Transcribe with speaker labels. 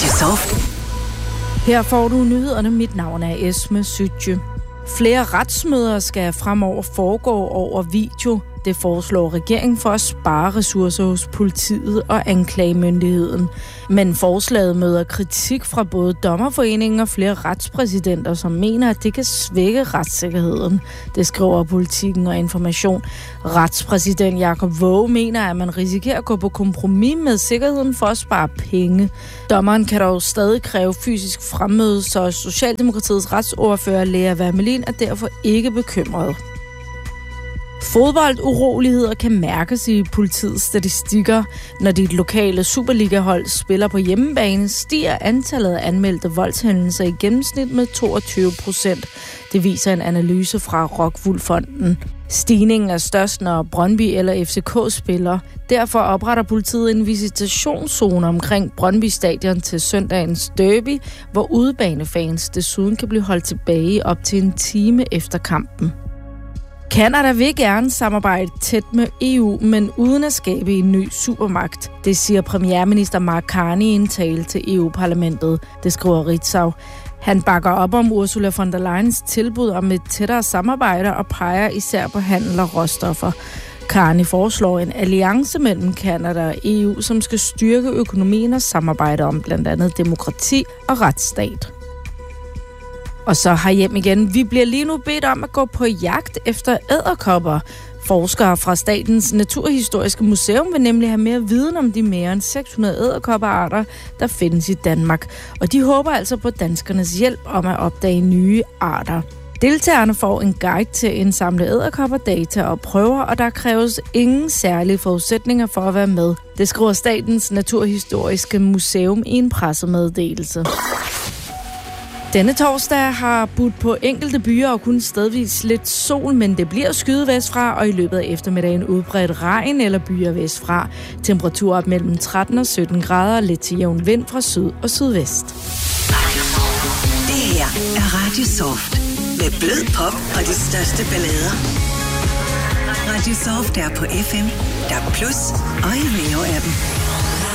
Speaker 1: Radio Soft.
Speaker 2: Her får du nyhederne. Mit navn er Esme Sytje. Flere retsmøder skal fremover foregå over video. Det foreslår regeringen for at spare ressourcer hos politiet og anklagemyndigheden. Men forslaget møder kritik fra både dommerforeningen og flere retspræsidenter, som mener, at det kan svække retssikkerheden. Det skriver Politikken og Information. Retspræsident Jakob Våge mener, at man risikerer at gå på kompromis med sikkerheden for at spare penge. Dommeren kan dog stadig kræve fysisk fremmøde, så Socialdemokratiets retsordfører Lea Wermelin er derfor ikke bekymret. Fodbolduroligheder kan mærkes i politiets statistikker. Når dit lokale Superliga-hold spiller på hjemmebane, stiger antallet af anmeldte voldshændelser i gennemsnit med 22%. Det viser en analyse fra Rockwool Fonden. Stigningen er størst, når Brøndby eller FCK spiller. Derfor opretter politiet en visitationszone omkring Brøndby Stadion til søndagens derby, hvor udebanefans desuden kan blive holdt tilbage op til en time efter kampen. Canada vil gerne samarbejde tæt med EU, men uden at skabe en ny supermagt. Det siger premierminister Mark Carney i en tale til EU-parlamentet. Det skriver Ritzau. Han bakker op om Ursula von der Leyens tilbud om et tættere samarbejde og peger især på handel og råstoffer. Carney foreslår en alliance mellem Canada og EU, som skal styrke økonomien og samarbejde om blandt andet demokrati og retsstat. Og så herhjem igen. Vi bliver lige nu bedt om at gå på jagt efter edderkopper. Forskere fra Statens Naturhistoriske Museum vil nemlig have mere viden om de mere end 600 edderkopperarter, der findes i Danmark. Og de håber altså på danskernes hjælp om at opdage nye arter. Deltagerne får en guide til at indsamle edderkopperdata og prøver, og der kræves ingen særlige forudsætninger for at være med. Det skriver Statens Naturhistoriske Museum i en pressemeddelelse. Denne torsdag har budt på enkelte byer og kun stedvis lidt sol, men det bliver skyet vestfra, og i løbet af eftermiddagen udbredt regn eller byer vestfra. Temperatur op mellem 13 og 17 grader, lidt til jævn vind fra syd og sydvest.
Speaker 1: Det her er Radio Soft med blød pop og de største ballader. Radio Soft er på FM, DAB+ og i Veo-appen.